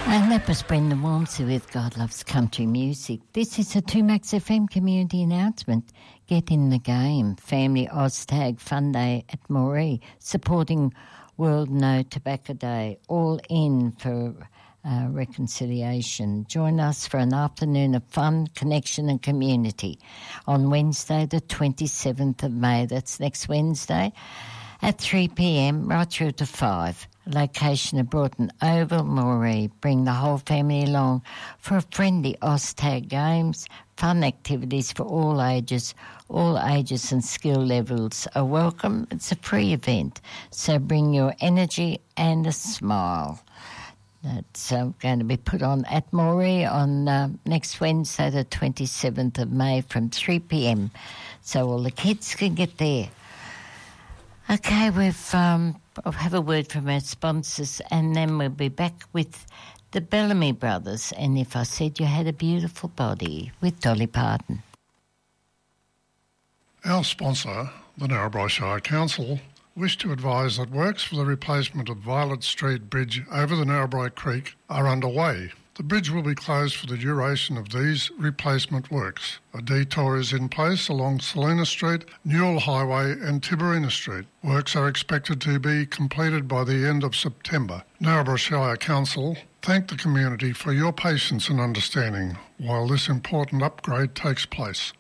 And that was Brendan Walmsley with God Loves Country Music. This is a 2Max FM community announcement. Get in the game. Family Oztag Fun Day at Moree, supporting World No Tobacco Day. All in for reconciliation. Join us for an afternoon of fun, connection and community on Wednesday the 27th of May. That's next Wednesday at 3 p.m. right through to 5. Location of Broughton Oval, Moree. Bring the whole family along for a friendly Oztag Games, fun activities for all ages and skill levels are welcome. It's a free event, so bring your energy and a smile. That's going to be put on at Moree on next Wednesday, the 27th of May from 3 p.m, so all the kids can get there. Okay, I'll have a word from our sponsors and then we'll be back with the Bellamy Brothers and If I Said You Had a Beautiful Body with Dolly Parton. Our sponsor, the Narrabri Shire Council, wish to advise that works for the replacement of Violet Street Bridge over the Narrabri Creek are underway. The bridge will be closed for the duration of these replacement works. A detour is in place along Salina Street, Newell Highway and Tiberina Street. Works are expected to be completed by the end of September. Narrabri Shire Council thank the community for your patience and understanding while this important upgrade takes place.